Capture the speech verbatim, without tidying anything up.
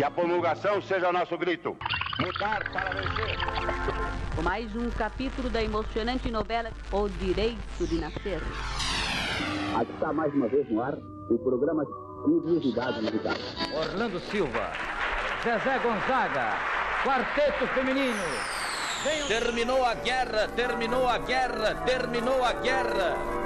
a promulgação seja nosso grito. Lutar para vencer. Com mais um capítulo da emocionante novela O Direito de Nascer. Aqui está mais uma vez no ar o programa Curiosidade Musical. Orlando Silva, Zezé Gonzaga, Quarteto Feminino. Venham... Terminou a guerra, terminou a guerra, terminou a guerra.